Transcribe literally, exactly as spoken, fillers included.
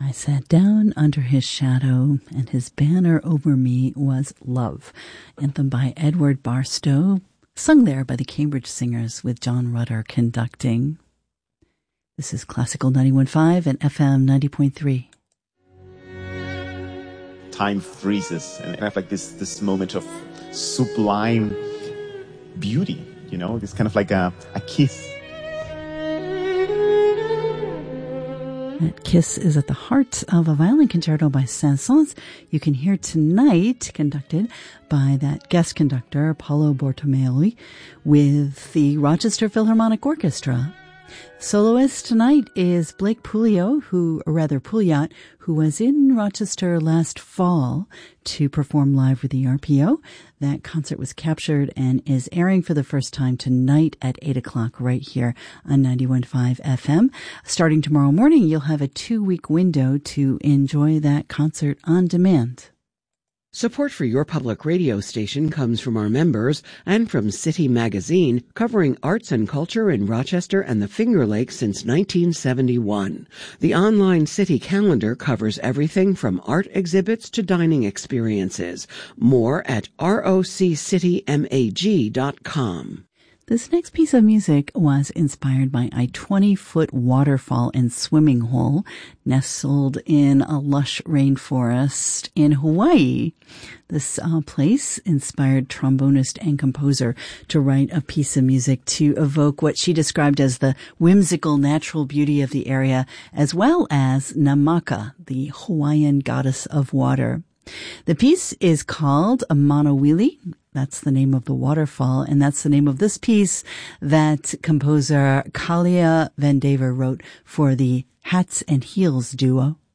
I sat down under his shadow, and his banner over me was love. Anthem by Edward Barstow, sung there by the Cambridge Singers with John Rutter conducting. This is Classical ninety-one point five and F M ninety point three. Time freezes, and I have like this this moment of sublime beauty, you know, this kind of like a, a kiss. That kiss is at the heart of a violin concerto by Saint-Saëns. You can hear tonight, conducted by that guest conductor, Paolo Bortomelli, with the Rochester Philharmonic Orchestra. Soloist tonight is Blake Pouliot, who, or rather Pouliot, who was in Rochester last fall to perform live with the R P O. That concert was captured and is airing for the first time tonight at eight o'clock right here on ninety-one point five F M. Starting tomorrow morning, you'll have a two-week window to enjoy that concert on demand. Support for your public radio station comes from our members and from City Magazine, covering arts and culture in Rochester and the Finger Lakes since nineteen seventy-one. The online City calendar covers everything from art exhibits to dining experiences. More at roc city mag dot com. This next piece of music was inspired by a twenty-foot waterfall and swimming hole nestled in a lush rainforest in Hawaii. This uh, place inspired trombonist and composer to write a piece of music to evoke what she described as the whimsical natural beauty of the area, as well as Namaka, the Hawaiian goddess of water. The piece is called Manawili. That's the name of the waterfall, and that's the name of this piece that composer Kalia Vandever wrote for the Hats and Heels duo.